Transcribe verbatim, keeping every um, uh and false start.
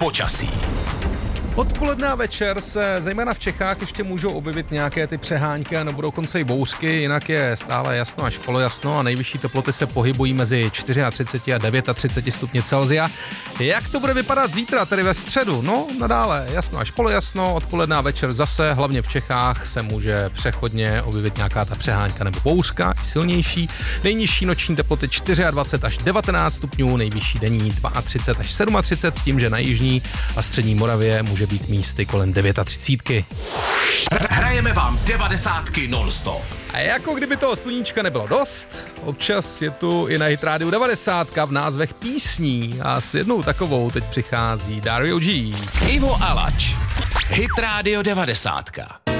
počasí. Odpoledne a večer se zejména v Čechách ještě můžou objevit nějaké ty přehánky a nebo dokonce i bouřky, jinak je stále jasno až polojasno a nejvyšší teploty se pohybují mezi třicet čtyři a třicet devět stupňů Celsia. Jak to bude vypadat zítra, tedy ve středu? No, nadále jasno až polojasno, odpoledne a večer zase, hlavně v Čechách se může přechodně objevit nějaká ta přehánka nebo bouřka, i silnější. Nejnižší noční teploty dvacet čtyři až devatenáct stupňů, nejvyšší denní třicet dva až třicet sedm s tím, že na jižní a střední Moravě může být místy kolem třicet devět. Hrajeme vám devadesátky non-stop. A jako kdyby toho sluníčka nebylo dost, občas je tu i na Hit Radio devadesátka v názvech písní a s jednou takovou teď přichází Dario G. Ivo Alač. Hit Radio devadesátka.